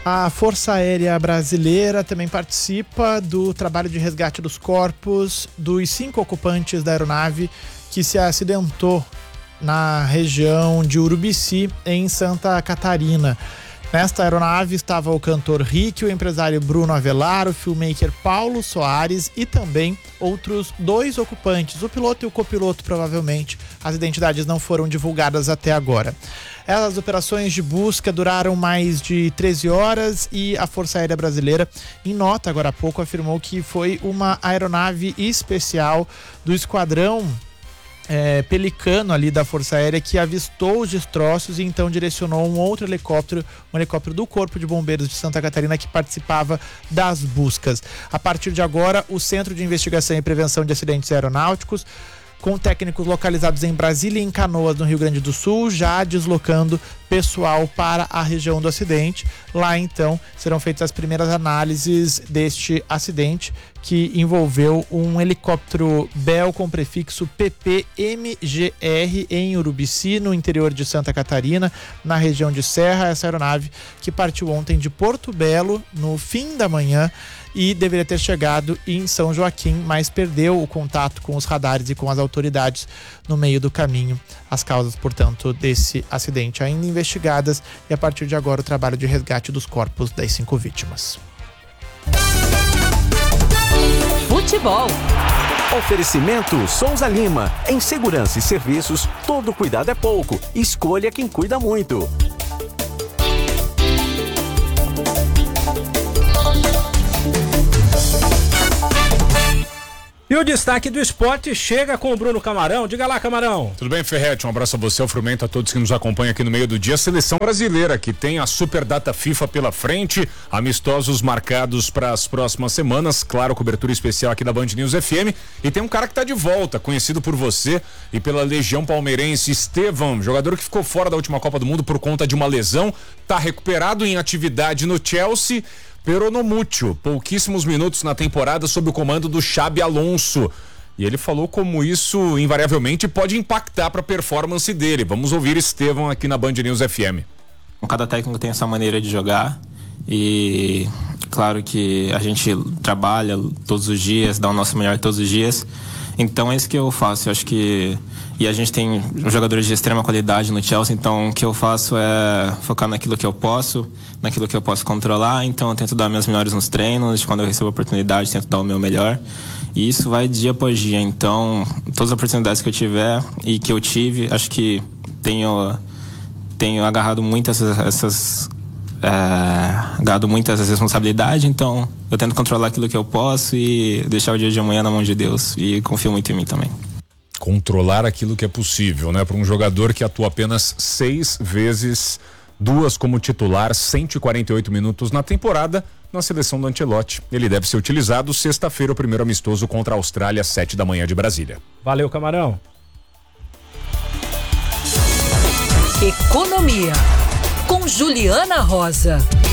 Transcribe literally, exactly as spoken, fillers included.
A Força Aérea Brasileira também participa do trabalho de resgate dos corpos dos cinco ocupantes da aeronave que se acidentou na região de Urubici, em Santa Catarina. Nesta aeronave estava o cantor Rick, o empresário Bruno Avelar, o filmmaker Paulo Soares e também outros dois ocupantes, o piloto e o copiloto, provavelmente. As identidades não foram divulgadas até agora. As operações de busca duraram mais de treze horas e a Força Aérea Brasileira, em nota agora há pouco, afirmou que foi uma aeronave especial do esquadrão É, Pelicano ali da Força Aérea que avistou os destroços e então direcionou um outro helicóptero, um helicóptero do Corpo de Bombeiros de Santa Catarina que participava das buscas. A partir de agora, o Centro de Investigação e Prevenção de Acidentes Aeronáuticos, com técnicos localizados em Brasília e em Canoas, no Rio Grande do Sul, já deslocando pessoal para a região do acidente. Lá, então, serão feitas as primeiras análises deste acidente, que envolveu um helicóptero Bell com prefixo P P M G R em Urubici, no interior de Santa Catarina, na região de Serra. Essa aeronave que partiu ontem de Porto Belo, no fim da manhã, e deveria ter chegado em São Joaquim, mas perdeu o contato com os radares e com as autoridades no meio do caminho. As causas, portanto, desse acidente ainda investigadas e a partir de agora o trabalho de resgate dos corpos das cinco vítimas. Futebol. Oferecimento Souza Lima. Em segurança e serviços, todo cuidado é pouco. Escolha quem cuida muito. E o destaque do esporte chega com o Bruno Camarão. Diga lá, Camarão. Tudo bem, Ferretti? Um abraço a você, ao Frumento, a todos que nos acompanham aqui no meio do dia. A seleção brasileira, que tem a Super Data FIFA pela frente, amistosos marcados para as próximas semanas. Claro, cobertura especial aqui da Band News F M. E tem um cara que tá de volta, conhecido por você e pela Legião Palmeirense, Estevão, jogador que ficou fora da última Copa do Mundo por conta de uma lesão, tá recuperado em atividade no Chelsea. Peronomútil, pouquíssimos minutos na temporada sob o comando do Xabi Alonso. E ele falou como isso invariavelmente pode impactar para a performance dele. Vamos ouvir Estevão aqui na Band News F M. Cada técnico tem essa maneira de jogar e claro que a gente trabalha todos os dias, dá o nosso melhor todos os dias. Então é isso que eu faço. Eu acho que e a gente tem jogadores de extrema qualidade no Chelsea, então o que eu faço é focar naquilo que eu posso, naquilo que eu posso controlar. Então eu tento dar minhas melhores nos treinos, quando eu recebo a oportunidade, tento dar o meu melhor. E isso vai dia após dia. Então, todas as oportunidades que eu tiver e que eu tive, acho que tenho, tenho agarrado muito essas, essas é, agarrado muito essas responsabilidades. Então, eu tento controlar aquilo que eu posso e deixar o dia de amanhã na mão de Deus. E confio muito em mim também. Controlar aquilo que é possível, né? Para um jogador que atua apenas seis vezes, duas como titular, cento e quarenta e oito minutos na temporada, na seleção do Ancelotti. Ele deve ser utilizado sexta-feira, o primeiro amistoso contra a Austrália, sete da manhã de Brasília. Valeu, Camarão. Economia, com Juliana Rosa.